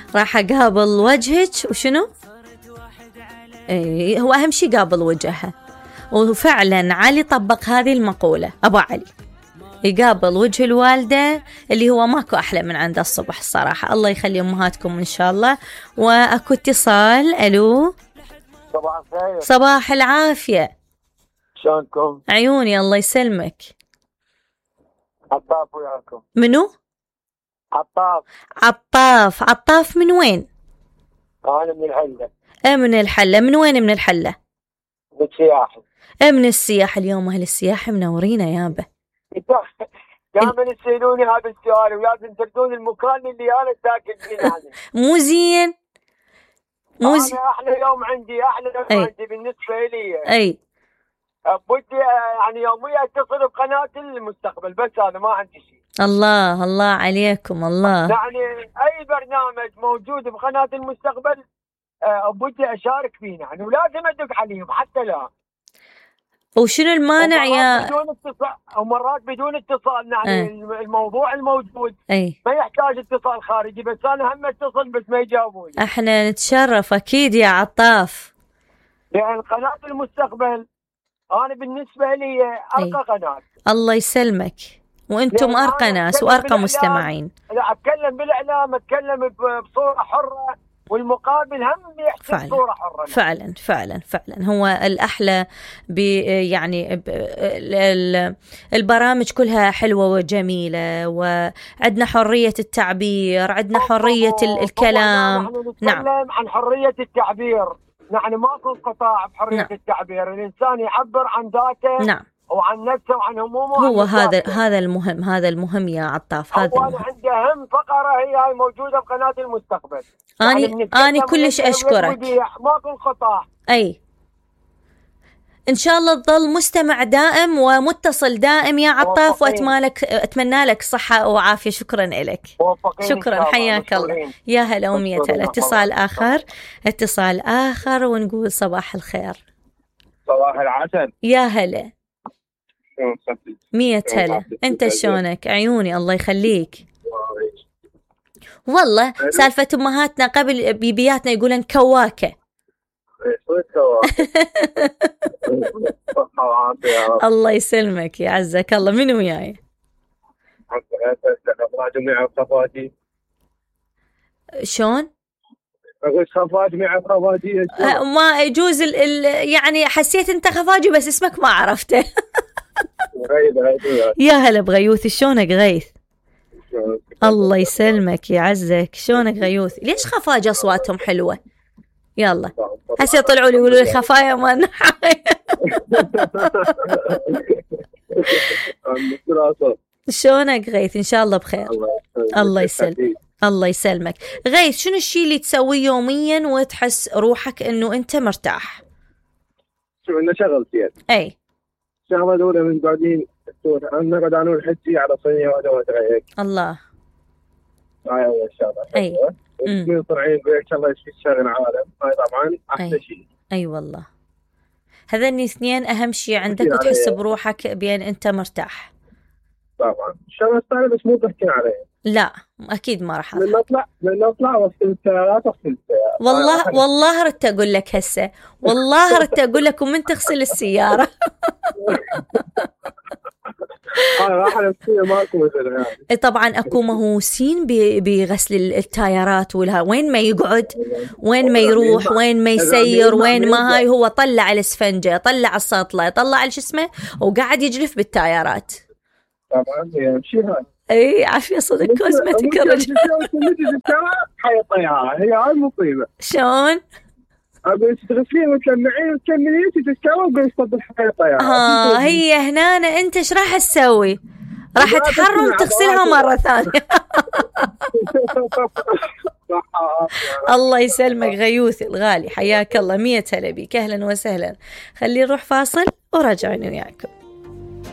راح أقابل وجهك وشنو؟ هو أهم شي قابل وجهها. وفعلا علي طبق هذه المقولة، أبو علي يقابل وجه الوالدة اللي هو ماكو أحلى من عنده الصبح الصراحة. الله يخلي أمهاتكم إن شاء الله. وأكو اتصال. ألو، صباح الخير. صباح العافية، شلونكم؟ عيوني الله يسلمك. عطاف وياكم. منو؟ عطاف. عطاف من وين؟ أنا من الحلة. من الحلة. من وين من الحلة؟ من السياحة. من السياحة. اليوم أهل السياحة منورينا يابا. دائما يسألوني هذا السؤال ولازم تردون المكان اللي أنا ساكن فيه. يعني مو زين. أنا أحلى يوم عندي بالنسبة لي. بدي يعني يوميا اتصل بقناة المستقبل، بس أنا ما عندي شيء. الله عليكم. الله يعني أي برنامج موجود بقناة المستقبل بدي أشارك فيه يعني، ولازم أدق عليهم حتى لا. وشنو المانع يا بدون اتصال أو مرات بدون اتصال يعني الموضوع الموجود ما يحتاج اتصال خارجي، بس أنا هم اتصل بس ما يجاوبوني. احنا نتشرف أكيد يا عطاف. لأن قناة المستقبل أنا بالنسبة لي أرقى قناة. الله يسلمك، وأنتم أرقى ناس وأرقى مستمعين. لا أتكلم بالإعلام، أتكلم بصورة حرة، والمقابل هم يحكي بصورة حرة. فعلا هو الأحلى يعني البرامج كلها حلوة وجميلة، وعندنا حرية التعبير، عندنا حرية الكلام. نعم، عن حرية التعبير. يعني ماكو انقطاع بحرية التعبير. الإنسان يعبر عن ذاته. نعم. وعن نفسه وعن همومه. هو هذا المهم يا عطاف. هذا أنا عندي أهم فقرة هي موجودة بقناة المستقبل. أنا كلش أشكرك. ماكو انقطاع. إن شاء الله تظل مستمع دائم ومتصل دائم يا عطاف، وأتمنى لك صحة وعافية. شكرا لك. شكرا، حياك الله. يا هلا ومية هلا. اتصال آخر ونقول صباح الخير. صباح العسل. يا هلا. 100 هلا. أنت شلونك؟ عيوني الله يخليك. والله سالفة أمهاتنا قبل بيبياتنا يقولن كواكة. الله يسلمك يا عزك الله. من وياي؟ شون؟ أقول خفاجي مع خفاجي. ما يجوز يعني حسيت أنت خفاجي بس اسمك ما عرفته. يا هلا بغيوث. شلونك غيث؟ الله يسلمك يا عزك. شلونك غيوث؟ ليش خفاجة أصواتهم حلوة؟ يلا هسه يطلعوا لي يقولوا لي خفايا ما نحايا. شلونك غيث؟ إن شاء الله بخير. الله يسلمك. الله يسلمك. غيث، شنو الشيء اللي تسويه يوميا وتحس روحك إنه أنت مرتاح؟ شو إنه شغلتين. الشغلة الأولى من قاعدين أنا قاعد أنول حجي على صينية وأدوات هيك. الله. هاي أول شغلة. من طلعين بيك الله يشفي الشر العالم. هاي طبعا أحلى شيء. والله هذني اثنين أهم شيء عندك وتحس بروحك بين أنت مرتاح. طبعا الشغلة الثانية بس مو تحكين عليها. لا أكيد ما راح من نطلع وصل السيارات والله ردت أقول لك هسه. والله ردت أقول لك ومن تغسل السيارة. طبعا أكو مهووسين بغسل التايرات وين ما يقعد، وين ما يروح، وين ما يسير، وين ما هاي هو طلع الاسفنجة، طلع السطلة، طلع شو اسمه، وقاعد يجلف بالتايرات. طبعا يمشي هاي. عافية صدق كوزمتك الرجل. هي هاي مصيبة. شلون؟ أقول تغسلين وتلمعين وتكملين تتسوى وقول صد الحيطة. هي هنا أنت إيش راح تسوي؟ راح تحرم تغسلها مرة ثانية. الله يسلمك غيوث الغالي. حياك الله. 100 هلا بيك. أهلا وسهلا. خلي نروح فاصل وراجعين وياكم.